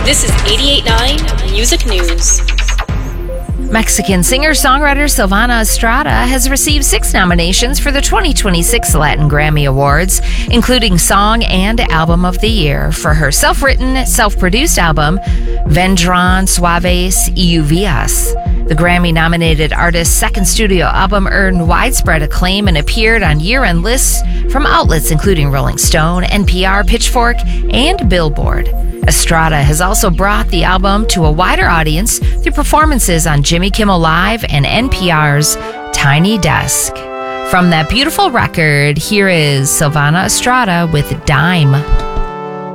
This is 88.9 Music News. Mexican singer-songwriter Silvana Estrada has received 6 nominations for the 2026 Latin Grammy Awards, including Song and Album of the Year for her self-written, self-produced album, Vendrán Suaves y Lluvias. The Grammy-nominated artist's second studio album earned widespread acclaim and appeared on year-end lists from outlets including Rolling Stone, NPR, Pitchfork, and Billboard. Estrada has also brought the album to a wider audience through performances on Jimmy Kimmel Live and NPR's Tiny Desk. From that beautiful record, here is Silvana Estrada with Dime.